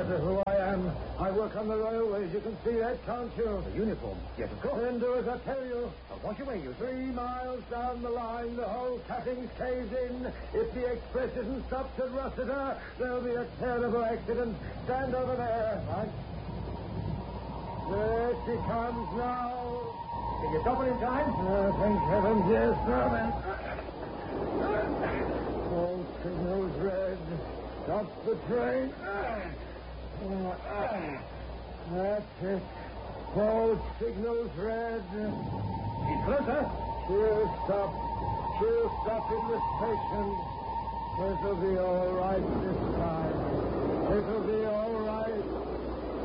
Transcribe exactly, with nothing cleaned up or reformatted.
matter who I am. I work on the railways. You can see that, can't you? The uniform? Yes, of course. Then do as I tell you. I'll watch your way, you Three miles down the line, the whole cutting's caved in. If the express isn't stopped at Rossiter, there'll be a terrible accident. Stand over there. Right. There she comes now. Can you stop it in time? Oh, thank heavens, yes, Norman. All signals red. Stop the train. That's it. All signals red. He's closer. She'll stop. She'll stop in the station. It'll be all right this time. It'll be all